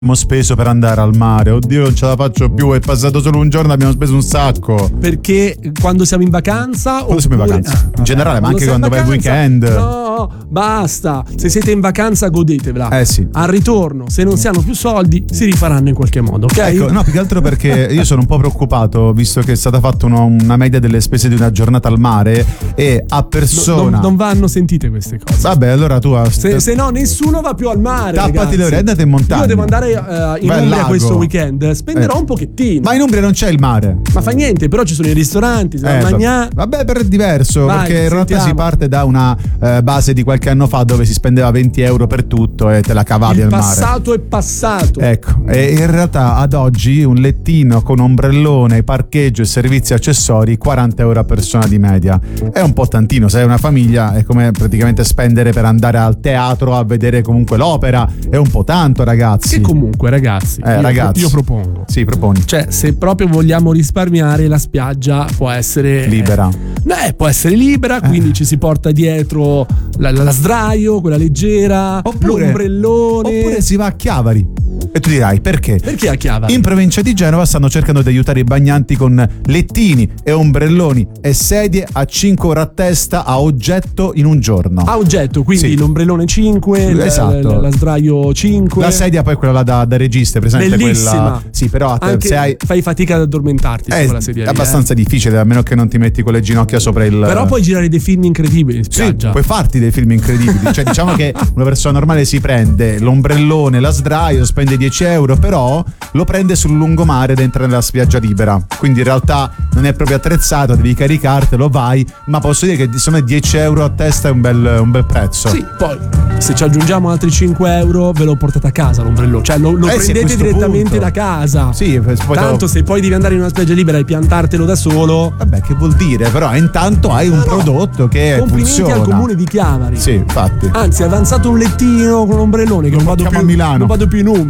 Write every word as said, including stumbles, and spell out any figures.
abbiamo speso per andare al mare? Oddio, non ce la faccio più, è passato solo un giorno, abbiamo speso un sacco. Perché quando siamo in vacanza Quando oppure... siamo in vacanza? In generale, ma anche quando vai il weekend. No, basta. Se siete in vacanza godetevela. Eh sì. Al ritorno, se non si hanno più soldi, si rifaranno in qualche modo, ok? Ecco, no, più che altro perché io sono un po' preoccupato, visto che è stata fatta uno, una media delle spese di una giornata al mare e a persona... No, non, non vanno sentite queste cose. Vabbè, allora tu... Se, se no, nessuno va più al mare. Tappati ragazzi. le orecchie, andate in montagna. Io devo andare uh, in Beh, Umbria lago. questo weekend. Spenderò Eh. un pochettino. Ma in Umbria non c'è il mare. Ma fa niente, però ci sono i ristoranti, si va a Eh, mangiare. vabbè, però è diverso. Vai, perché in realtà sentiamo. si parte da una eh, base di qualche anno fa dove si spendeva venti euro per tutto e te la cavavi Il al mare. passato è passato. Ecco, e in realtà ad oggi un lettino con ombrellone, parcheggio e servizi accessori quaranta euro a persona di media. È un po' tantino, se hai una famiglia è come praticamente spendere per andare al teatro a vedere comunque l'opera, è un po' tanto, ragazzi. Che comunque, ragazzi, Eh, io, ragazzi. io propongo. Sì, proponi. Cioè, se proprio vogliamo risparmiare, la spiaggia può essere Libera. Eh, può essere libera, quindi Eh. ci si porta dietro la, la, la sdraio, quella leggera, Oppure- l'ombrellone. Oppure si va a Chiavari. E tu dirai perché? Perché a Chiavari? In provincia di Genova stanno cercando di aiutare i bagnanti con lettini e ombrelloni e sedie a cinque euro a testa a oggetto in un giorno. A oggetto, quindi Sì. l'ombrellone cinque, la- Esatto. la, la sdraio cinque. La sedia poi è quella là da, da regista, è presente Bellissima. quella. Sì, però a te, Anche se hai fai fatica ad addormentarti su è quella sedia lì, abbastanza difficile, a meno che non ti metti con le ginocchia sopra il. eh. Però puoi girare dei film incredibili in Sì, spiaggia. puoi farti dei film incredibili. Cioè, diciamo che una persona normale si prende l'ombrellone, la sdraio, spende dieci euro, però lo prende sul lungomare dentro nella spiaggia libera. Quindi in realtà non è proprio attrezzato, devi caricartelo, vai. Ma posso dire che insomma dieci euro a testa è un bel, un bel prezzo. Sì, poi se ci aggiungiamo altri cinque euro ve lo portate a casa l'ombrellone, cioè lo, lo Eh sì, a prendete questo direttamente punto. da casa. Sì, poi te lo- Tanto se poi devi andare in una spiaggia libera e piantartelo da solo, Vabbè, che vuol dire? Però intanto hai un no. prodotto che complimenti funziona. al comune di Chiavari. Sì, infatti. Anzi, è avanzato un lettino con un ombrellone che Lo non vado, facciamo più, a Milano. non vado più in Umbria.